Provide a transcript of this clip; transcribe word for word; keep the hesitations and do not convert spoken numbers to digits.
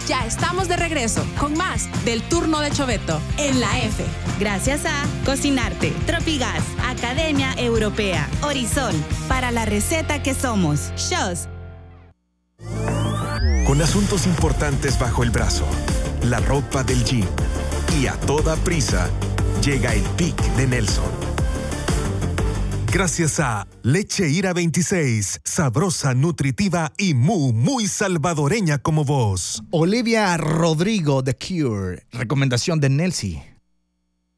Ya estamos de regreso con más del turno de Choveto en la F. Gracias a Cocinarte, Tropigas, Academia Europea, Horizon, para la receta que somos. Shows. Con asuntos importantes bajo el brazo, la ropa del gym y a toda prisa, llega el pic de Nelson. Gracias a Leche Ira veintiséis, sabrosa, nutritiva y muy, muy salvadoreña como vos. Olivia Rodrigo, The Cure, recomendación de Nelsie.